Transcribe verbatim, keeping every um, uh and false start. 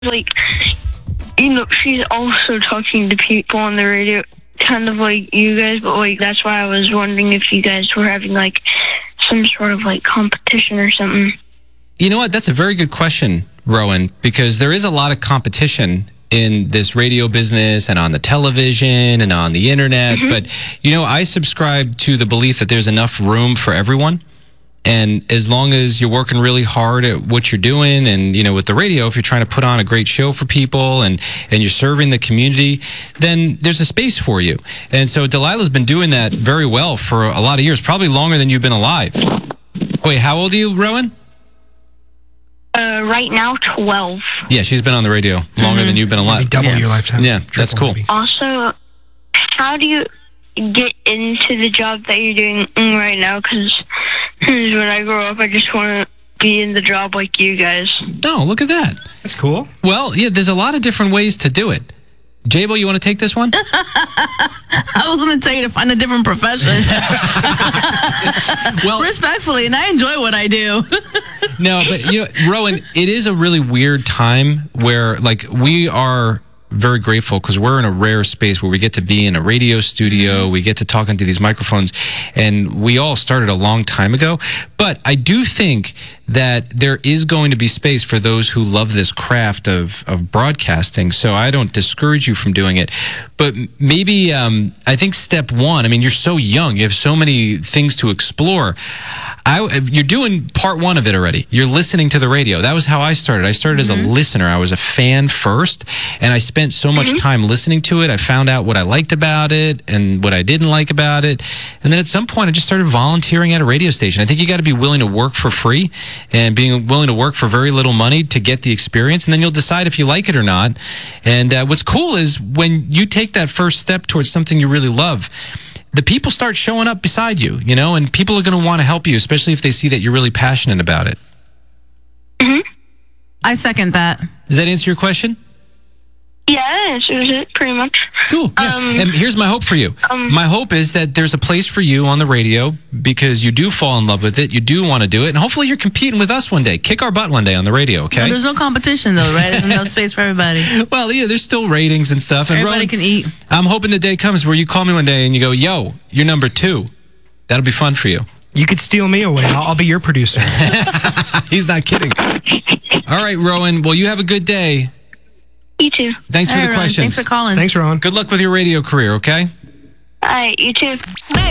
like, you know, she's also talking to people on the radio, kind of like you guys, but like that's why I was wondering if you guys were having like some sort of like competition or something. You know what? That's a very good question, Rowan, because there is a lot of competition in this radio business and on the television and on the internet. Mm-hmm. But, you know, I subscribe to the belief that there's enough room for everyone. And as long as you're working really hard at what you're doing and, you know, with the radio, if you're trying to put on a great show for people and, and you're serving the community, then there's a space for you. And so Delilah's been doing that very well for a lot of years, probably longer than you've been alive. Wait, how old are you, Rowan? Uh, right now, twelve. Yeah, she's been on the radio longer mm-hmm. than you've been alive. Maybe double yeah. your lifetime. Yeah, that's cool. Maybe. Also, how do you get into the job that you're doing right now? Because when I grow up, I just want to be in the job like you guys. Oh, look at that. That's cool. Well, yeah, there's a lot of different ways to do it. J-Bo, you want to take this one? I was going to tell you to find a different profession. Well, respectfully, and I enjoy what I do. No, but, you know, Rowan, it is a really weird time where, like, we are very grateful because we're in a rare space where we get to be in a radio studio, we get to talk into these microphones, and we all started a long time ago. But I do think that there is going to be space for those who love this craft of, of broadcasting, so I don't discourage you from doing it. But maybe, um, I think step one, I mean, you're so young, you have so many things to explore. I, you're doing part one of it already. You're listening to the radio. That was how I started. I started mm-hmm. as a listener. I was a fan first, and I spent so much mm-hmm. time listening to it. I found out what I liked about it and what I didn't like about it. And then at some point, I just started volunteering at a radio station. I think you got to be willing to work for free and being willing to work for very little money to get the experience, and then you'll decide if you like it or not. And uh, what's cool is when you take that first step towards something you really love, the people start showing up beside you, you know, and people are going to want to help you, especially if they see that you're really passionate about it. Mm-hmm. I second that. Does that answer your question? Yeah, that answers it pretty much. Cool. Yeah. Um, and here's my hope for you. Um, my hope is that there's a place for you on the radio because you do fall in love with it. You do want to do it. And hopefully you're competing with us one day. Kick our butt one day on the radio, okay? Well, there's no competition, though, right? There's no space for everybody. Well, yeah, there's still ratings and stuff. And everybody Rowan, can eat. I'm hoping the day comes where you call me one day and you go, yo, you're number two. That'll be fun for you. You could steal me away. I'll, I'll be your producer. He's not kidding. All right, Rowan. Well, you have a good day. You too. Thanks for All the right, questions. Thanks for calling. Thanks, Ron. Good luck with your radio career, okay? All right, you too.